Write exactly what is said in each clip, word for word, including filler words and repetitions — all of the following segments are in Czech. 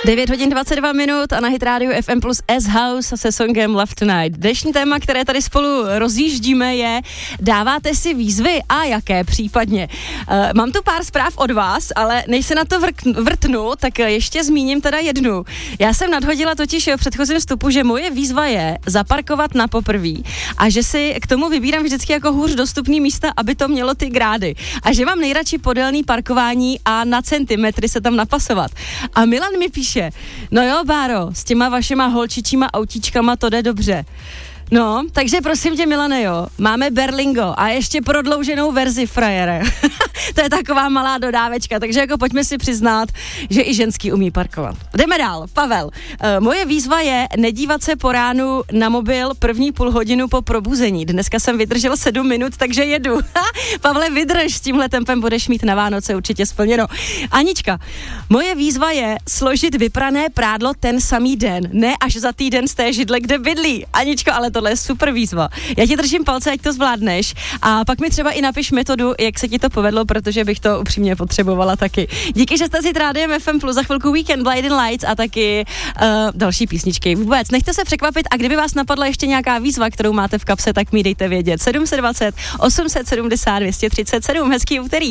devět hodin dvacet dva minut a na Hit Radio F M plus S-House se songem Love Tonight. Dnešní téma, které tady spolu rozjíždíme, je: dáváte si výzvy a jaké případně? Uh, mám tu pár zpráv od vás, ale než se na to vrk- vrtnu, tak ještě zmíním teda jednu. Já jsem nadhodila totiž v předchozím vstupu, že moje výzva je zaparkovat na poprví a že si k tomu vybírám vždycky jako hůř dostupný místa, aby to mělo ty grády. A že mám nejradši podélný parkování a na centimetry se tam napasovat. A Milan mi píše: no jo, Báro, s těma vašima holčičíma autíčkama to jde dobře. No, takže prosím tě, Milane, jo, máme Berlingo a ještě prodlouženou verzi, frajere. To je taková malá dodávečka, takže jako pojďme si přiznat, že i ženský umí parkovat. Jdeme dál, Pavel. Uh, moje výzva je nedívat se po ránu na mobil první půl hodinu po probuzení. Dneska jsem vydržel sedm minut, takže jedu. Pavle, vydrž, s tímhle tempem budeš mít na Vánoce určitě splněno. Anička, moje výzva je složit vyprané prádlo ten samý den, ne až za týden z té židle, kde bydlí. Aničko, ale tohle je super výzva. Já ti držím palce, ať to zvládneš, a pak mi třeba i napiš metodu, jak se ti to povedlo, protože bych to upřímně potřebovala taky. Díky, že jste si Rádiem F M plus, za chvilku Weekend, Blinding Lights a taky uh, další písničky. Vůbec, nechte se překvapit, a kdyby vás napadla ještě nějaká výzva, kterou máte v kapse, tak mi dejte vědět. sedm dva nula, osm sedm sedm, dvě tři sedm, hezký úterý.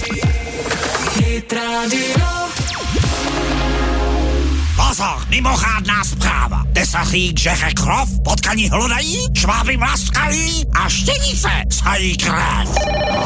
Pozor, mimořádná zpráva. Tesařík žere krov, potkani hlodají, šváby mlaskají a štěnice sají krev.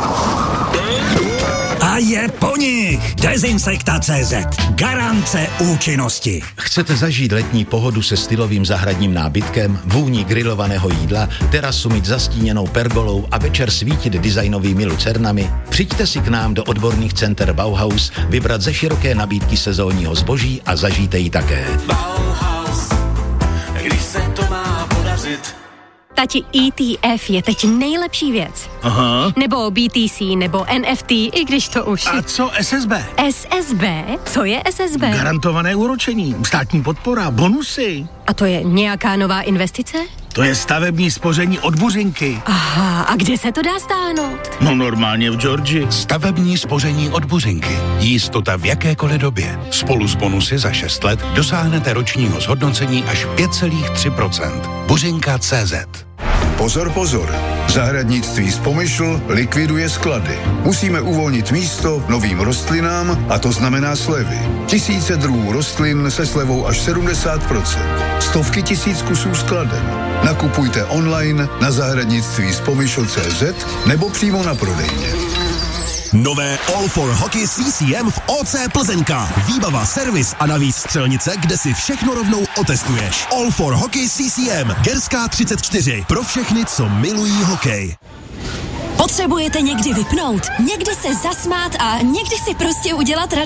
A je po nich. Dezinsekta tečka cé zet. Garance účinnosti. Chcete zažít letní pohodu se stylovým zahradním nábytkem, vůní grilovaného jídla, terasu mít zastíněnou pergolou a večer svítit designovými lucernami? Přijďte si k nám do odborných center Bauhaus, vybrat ze široké nabídky sezónního zboží a zažijte ji také. Bauhaus, když se to má podařit. Tati, E T F je teď nejlepší věc. Aha. Nebo B T C, nebo N F T, i když to už... A co S S B? S S B? Co je S S B? Garantované úročení, státní podpora, bonusy. A to je nějaká nová investice? To je stavební spoření od Buřinky. Aha, a kde se to dá stáhnout? No normálně v Georgii. Stavební spoření od Buřinky. Jistota v jakékoliv době. Spolu s bonusy za šest let dosáhnete ročního zhodnocení až pět celá tři procenta. Buřinka tečka cé zet. Pozor, pozor. Zahradnictví z Pomyšl likviduje sklady. Musíme uvolnit místo novým rostlinám a to znamená slevy. Tisíce druhů rostlin se slevou až sedmdesát procent. Stovky tisíc kusů skladen. Nakupujte online na zahradnictví z pomyšl tečka cé zet nebo přímo na prodejně. Nové All for Hockey C C M v O C Plzeňka. Výbava, servis a navíc střelnice, kde si všechno rovnou otestuješ. All for Hockey C C M, Gerská třicet čtyři. Pro všechny, co milují hokej. Potřebujete někdy vypnout, někdy se zasmát a někdy si prostě udělat radost